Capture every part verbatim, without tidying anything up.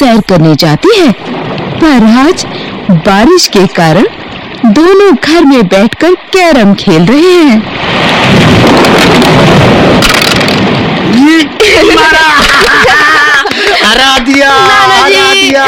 सैर करने जाती है, पर आज बारिश के कारण दोनों घर में बैठकर कैरम खेल रहे हैं। हरा दिया, हरा दिया।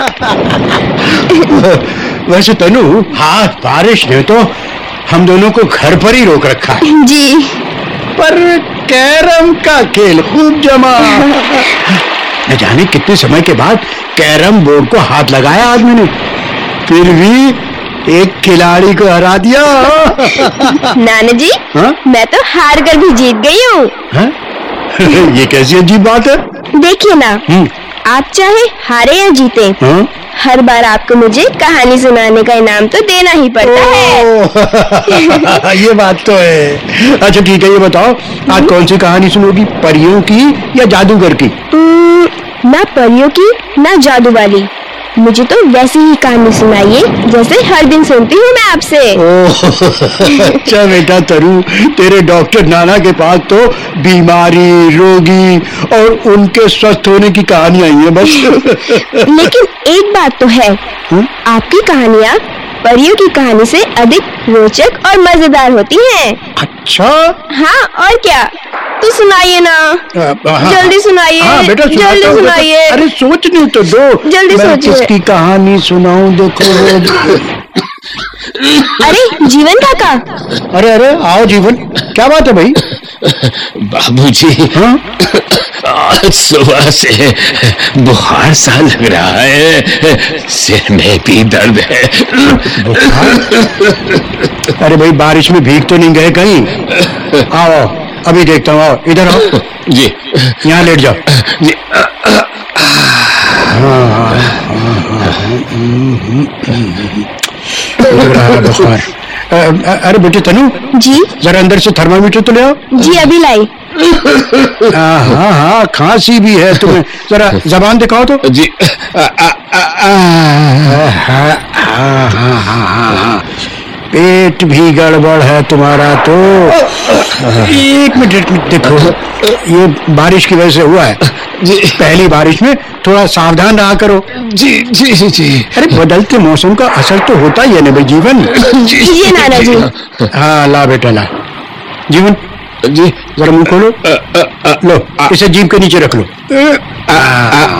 वैसे तनु, हाँ बारिश ने तो हम दोनों को घर पर ही रोक रखा है जी, पर कैरम का खेल खूब जमा। न जाने कितने समय के बाद कैरम बोर्ड को हाथ लगाया आदमी ने, फिर भी एक खिलाड़ी को हरा दिया। नाना जी, हा? मैं तो हार कर भी जीत गई हूँ। ये कैसी अजीब बात है? देखिए ना, आप चाहे हारे या जीते, हा? हर बार आपको मुझे कहानी सुनाने का इनाम तो देना ही पड़ता है। ये बात तो है। अच्छा ठीक है, ये बताओ आज कौन सी कहानी सुनोगी, परियों की या जादूगर की? ना परियों की ना जादू वाली, मुझे तो वैसी ही कहानी सुनाइए जैसे हर दिन सुनती हूँ मैं आपसे। अच्छा बेटा तरू, तेरे डॉक्टर नाना के पास तो बीमारी, रोगी और उनके स्वस्थ होने की कहानियां आई हैं बस। लेकिन एक बात तो है, हुँ? आपकी कहानियाँ परियों की कहानी से अधिक रोचक और मजेदार होती हैं। अच्छा? हाँ, और क्या, तो सुनाइए ना। हाँ, जल्दी सुनाइए। हाँ, बेटा जल्दी सुनाइए। अरे सोचने तो दो, जल्दी सोचिए। किसकी कहानी सुनाऊं? देखो। अरे जीवन काका। अरे अरे आओ जीवन, क्या बात है भाई? बाबूजी, हाँ? आज सुबह से बुखार सा लग रहा है, सिर में भी दर्द है। अरे भाई बारिश में भीग तो नहीं गए कहीं? आओ अभी देखता हूँ, आओ इधर आओ। जी, यहाँ लेट जाओ। जी। लग रहा है बुखार। अरे बेटे तनु जी, जरा अंदर से थर्मामीटर तो ले आओ। जी अभी लाई। हाँ हाँ खांसी भी है तुम्हें, जरा जबान दिखाओ तो। जी। पेट भी गड़बड़ है तुम्हारा तो। एक मिनट देखो, ये बारिश की वजह से हुआ है जी। पहली बारिश में थोड़ा सावधान रहा करो। जी जी जी। अरे बदलते मौसम का असर तो होता ही है ना भाई जीवन। जी जी नाना जी। हाँ ला बेटा ला। जीवन जी जरा मुंह खोलो, लो इसे जीभ के नीचे रख लो।